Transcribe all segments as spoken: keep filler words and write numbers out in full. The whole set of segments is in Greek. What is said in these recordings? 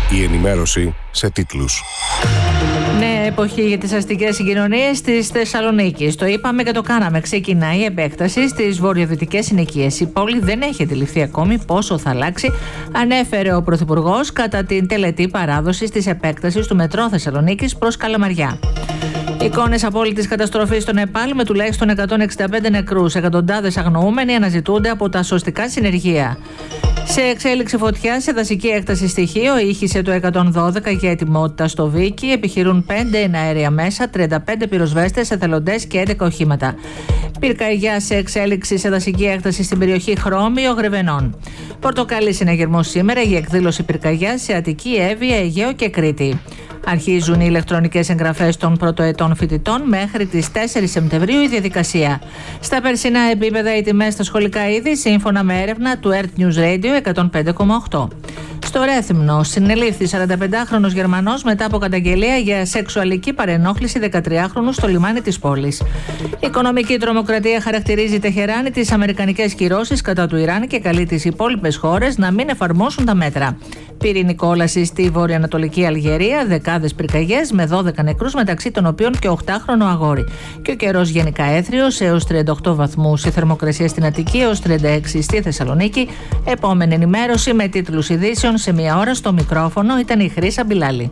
Η ενημέρωση σε τίτλους. Νέα εποχή για τις αστικές συγκοινωνίες της Θεσσαλονίκης. Το είπαμε και το κάναμε. Ξεκινάει η επέκταση στις βορειοδυτικές συνοικίες. Η πόλη δεν έχει αντιληφθεί ακόμη πόσο θα αλλάξει, ανέφερε ο Πρωθυπουργός κατά την τελετή παράδοσης της επέκτασης του μετρό Θεσσαλονίκης προς Καλαμαριά. Εικόνες απόλυτης καταστροφής στο Νεπάλ με τουλάχιστον εκατόν εξήντα πέντε νεκρούς. Εκατοντάδες αγνοούμενοι αναζητούνται από τα σωστικά συνεργεία. Σε εξέλιξη φωτιά σε δασική έκταση στοιχείο, ήχησε το εκατόν δώδεκα για ετοιμότητα στο Βίκι. Επιχειρούν πέντε εναέρια μέσα, τριάντα πέντε πυροσβέστες, εθελοντές και έντεκα οχήματα. Πυρκαγιά σε εξέλιξη σε δασική έκταση στην περιοχή Χρώμιο Γρεβενών. Πορτοκαλί συναγερμός σήμερα για εκδήλωση πυρκαγιά σε Αττική, Εύβοια, Αιγαίο και Κρήτη. Αρχίζουν οι ηλεκτρονικές εγγραφές των πρωτοετών φοιτητών μέχρι τις τέσσερις Σεπτεμβρίου η διαδικασία. Στα περσινά επίπεδα οι τιμές στα σχολικά είδη, σύμφωνα με έρευνα του Earth News Radio εκατόν πέντε κόμμα οκτώ. Στο Ρέθυμνο συνελήφθη σαρανταπεντάχρονος Γερμανός μετά από καταγγελία για σεξουαλική παρενόχληση δεκατριάχρονου στο λιμάνι της πόλης. Η οικονομική τρομοκρατία χαρακτηρίζει Τεχεράνη τις αμερικανικές κυρώσεις κατά του Ιράν και καλεί τις υπόλοιπες χώρες να μην εφαρμόσουν τα μέτρα. Πυρηνική κόλαση στη βορειοανατολική Αλγερία, δεκάδες πυρκαγιές με δώδεκα νεκρούς, μεταξύ των οποίων και οκτάχρονο αγόρι. Και ο καιρός γενικά έθριος έως τριάντα οκτώ βαθμούς, η θερμοκρασία στην Αττική έως τριάντα έξι στη Θεσσαλονίκη. Επόμενη ενημέρωση με τίτλους ειδήσεων σε μία ώρα. Στο μικρόφωνο ήταν η Χρύσα Μπιλάλη.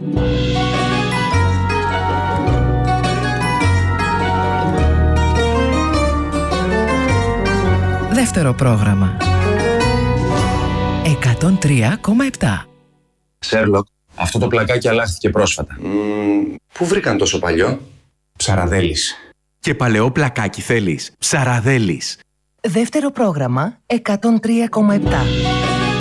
Δεύτερο πρόγραμμα. εκατόν τρία κόμμα επτά. Σέρλοκ, αυτό το πλακάκι αλλάχθηκε πρόσφατα. Mm, πού βρήκαν τόσο παλιό? Ψαραδέλης. Και παλαιό πλακάκι θέλεις? Ψαραδέλης. Δεύτερο πρόγραμμα εκατόν τρία κόμμα επτά.